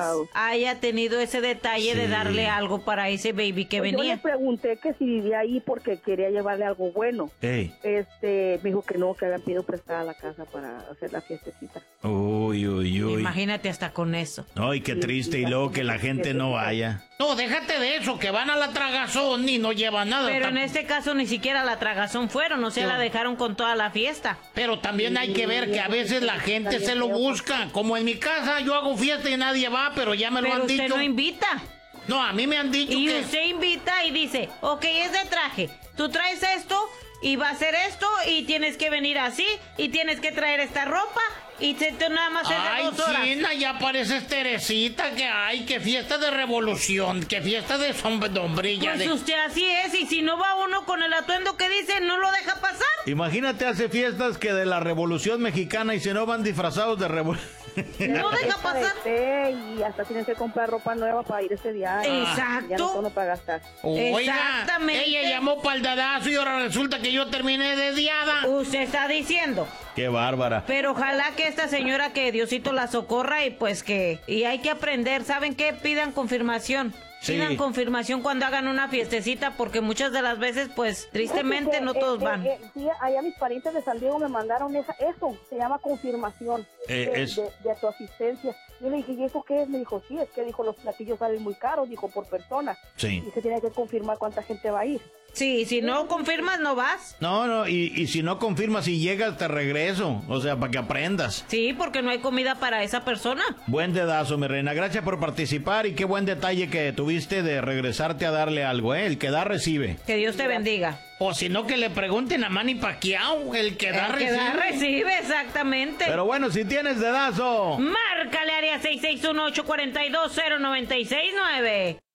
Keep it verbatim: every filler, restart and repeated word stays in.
prestados. haya tenido ese detalle Sí. de darle algo para ese baby que Pues yo venía. le pregunté que si vivía ahí porque quería llevarle algo bueno. Ey. Este, me dijo que no, que habían pedido prestada la casa para hacer la fiestecita. Uy, uy, uy. Imagínate hasta con eso. Ay, qué triste. Y luego que la gente no vaya. No, déjate de eso, que van a la tragazón y no llevan nada. Pero en Tam- este caso ni siquiera la tragazón fueron, o sea, No. la dejaron con toda la fiesta. Pero también hay que ver que a veces la gente se lo busca. Como en mi casa, yo hago fiesta y nadie va, pero ya me lo Pero han usted dicho. no invita. No, a mí me han dicho Y que... usted invita y dice, ok, es de traje, tú traes esto y va a ser esto y tienes que venir así y tienes que traer esta ropa y se te nada más es de Ay, dos horas. China, ya pareces Teresita, que hay, que fiesta de revolución, que fiesta de sombrilla. Pues de... usted así es, y si no va uno con el atuendo que dice, no lo deja pasar. Imagínate, hace fiestas que de la Revolución Mexicana y si no van disfrazados de revolución. No deja pasar. Este, y hasta tienes que comprar ropa nueva para ir ese día. Exacto. Ya no solo para gastar. Oiga, Exactamente. ella llamó para el dadazo y ahora resulta que yo terminé de diada. Usted está diciendo. Qué bárbara. Pero ojalá que esta señora, que Diosito la socorra y pues que... Y hay que aprender, ¿saben qué? Pidan confirmación. Sí. Pidan confirmación cuando hagan una fiestecita, porque muchas de las veces, pues, tristemente no Eh, todos eh, van. eh, sí, allá mis parientes de San Diego me mandaron esa, eso, se llama confirmación Eh, de, es- de- de tu asistencia. Yo le dije, ¿y eso qué es? Me dijo, sí, es que dijo, los platillos salen muy caros, dijo, por persona. Sí. Y se tiene que confirmar cuánta gente va a ir. Sí, si no confirmas, no vas. No, no, y, y si no confirmas, si llegas, te regreso. O sea, para que aprendas. Sí, porque no hay comida para esa persona. Buen dedazo, mi reina. Gracias por participar y qué buen detalle que tuviste de regresarte a darle algo, ¿eh? El que da, recibe. Que Dios te bendiga. O si no, que le pregunten a Manny Pacquiao, el que da El que da recibe. recibe, exactamente. Pero bueno, si tienes dedazo. Márcale área seis seis uno, ocho cuatro dos, cero nueve seis nueve.